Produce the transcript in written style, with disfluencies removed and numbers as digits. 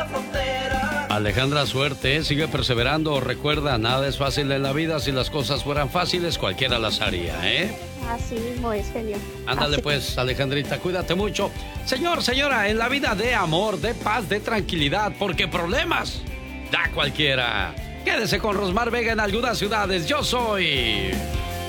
la frontera. Alejandra, suerte, sigue perseverando. Recuerda, nada es fácil en la vida. Si las cosas fueran fáciles, cualquiera las haría, ¿eh? Así mismo es, genio. Ándale Así. pues, Alejandrita, cuídate mucho. Señor, señora, en la vida de amor, de paz, de tranquilidad, porque problemas da cualquiera. Quédese con Rosmar Vega en algunas ciudades. Yo soy...